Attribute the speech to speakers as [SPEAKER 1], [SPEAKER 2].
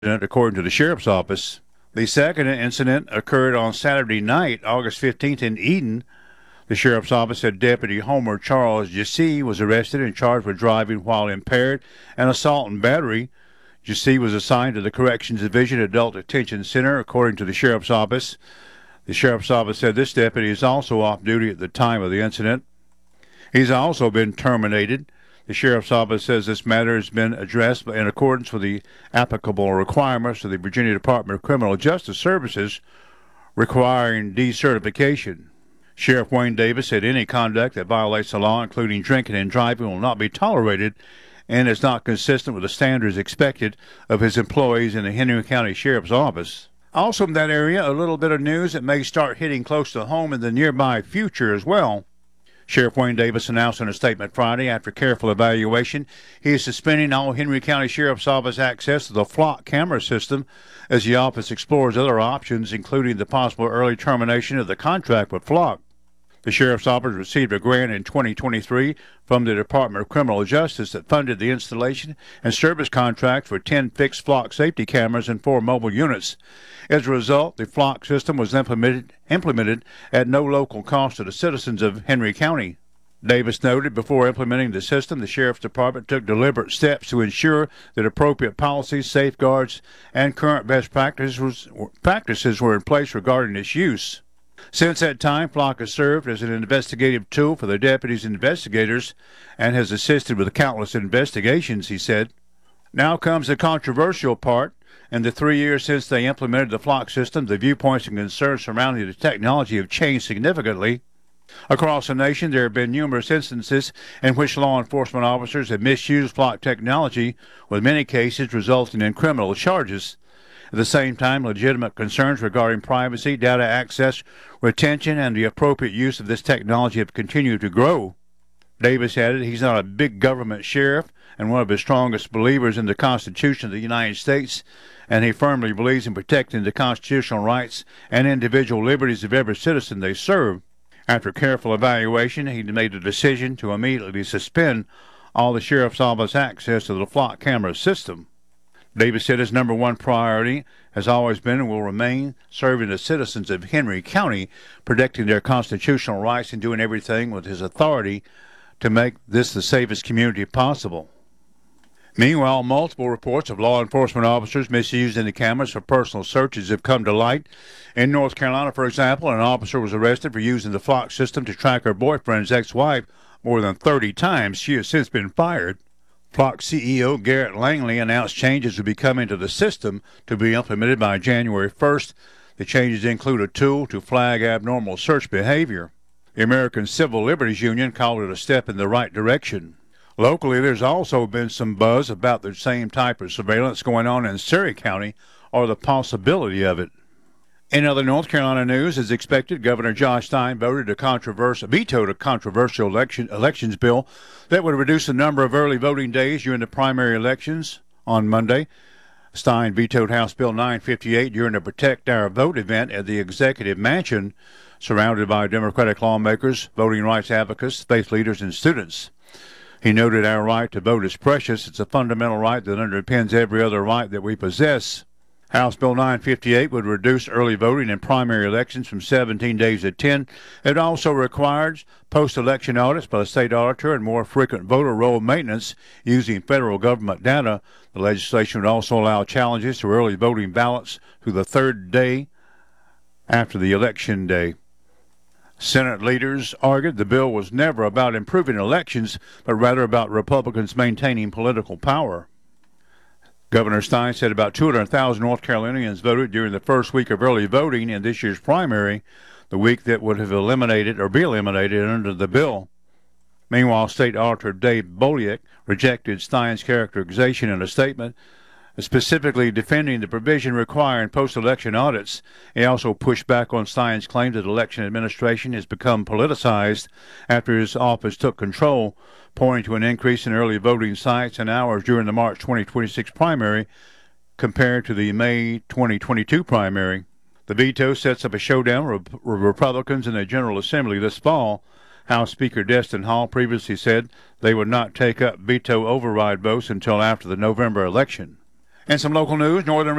[SPEAKER 1] according to the sheriff's office. The second incident occurred on Saturday night, August 15th, in Eden. The sheriff's office said Deputy Homer Charles Jesse was arrested and charged with driving while impaired and assault and battery. Jesse was assigned to the Corrections Division Adult Detention Center, according to the sheriff's office. The sheriff's office said this deputy is also off duty at the time of the incident. He's also been terminated. The sheriff's office says this matter has been addressed in accordance with the applicable requirements of the Virginia Department of Criminal Justice Services requiring decertification. Sheriff Wayne Davis said any conduct that violates the law, including drinking and driving, will not be tolerated and is not consistent with the standards expected of his employees in the Henry County Sheriff's Office. Also in that area, a little bit of news that may start hitting close to home in the nearby future as well. Sheriff Wayne Davis announced in a statement Friday, after careful evaluation, he is suspending all Henry County Sheriff's Office access to the Flock camera system as the office explores other options, including the possible early termination of the contract with Flock. The Sheriff's Office received a grant in 2023 from the Department of Criminal Justice that funded the installation and service contract for 10 fixed Flock safety cameras and 4 mobile units. As a result, the Flock system was implemented at no local cost to the citizens of Henry County. Davis noted before implementing the system, the Sheriff's Department took deliberate steps to ensure that appropriate policies, safeguards, and current best practices were in place regarding its use. Since that time, Flock has served as an investigative tool for the deputies and investigators and has assisted with countless investigations, he said. Now comes the controversial part. In the 3 years since they implemented the Flock system, the viewpoints and concerns surrounding the technology have changed significantly. Across the nation, there have been numerous instances in which law enforcement officers have misused Flock technology, with many cases resulting in criminal charges. At the same time, legitimate concerns regarding privacy, data access, retention, and the appropriate use of this technology have continued to grow. Davis added he's not a big government sheriff and one of his strongest believers in the Constitution of the United States, and he firmly believes in protecting the constitutional rights and individual liberties of every citizen they serve. After careful evaluation, he made a decision to immediately suspend all the Sheriff's Office access to the Flock camera system. Davis said his number one priority has always been and will remain serving the citizens of Henry County, protecting their constitutional rights and doing everything with his authority to make this the safest community possible. Meanwhile, multiple reports of law enforcement officers misusing the cameras for personal searches have come to light. In North Carolina, for example, an officer was arrested for using the Flock system to track her boyfriend's ex-wife more than 30 times. She has since been fired. Flock CEO Garrett Langley announced changes would be coming to the system to be implemented by January 1st. The changes include a tool to flag abnormal search behavior. The American Civil Liberties Union called it a step in the right direction. Locally, there's also been some buzz about the same type of surveillance going on in Surry County, or the possibility of it. In other North Carolina news, as expected, Governor Josh Stein vetoed a controversial elections bill that would reduce the number of early voting days during the primary elections on Monday. Stein vetoed House Bill 958 during a Protect Our Vote event at the Executive Mansion, surrounded by Democratic lawmakers, voting rights advocates, faith leaders, and students. He noted our right to vote is precious. It's a fundamental right that underpins every other right that we possess. House Bill 958 would reduce early voting in primary elections from 17 days to 10. It also requires post-election audits by the state auditor and more frequent voter roll maintenance using federal government data. The legislation would also allow challenges to early voting ballots through the third day after the election day. Senate leaders argued the bill was never about improving elections, but rather about Republicans maintaining political power. Governor Stein said about 200,000 North Carolinians voted during the first week of early voting in this year's primary, the week that would have be eliminated under the bill. Meanwhile, State Auditor Dave Boliak rejected Stein's characterization in a statement, specifically defending the provision requiring post-election audits. He also pushed back on Stein's claim that election administration has become politicized after his office took control, pointing to an increase in early voting sites and hours during the March 2026 primary compared to the May 2022 primary. The veto sets up a showdown with Republicans in the General Assembly this fall. House Speaker Destin Hall previously said they would not take up veto override votes until after the November election. And some local news. Northern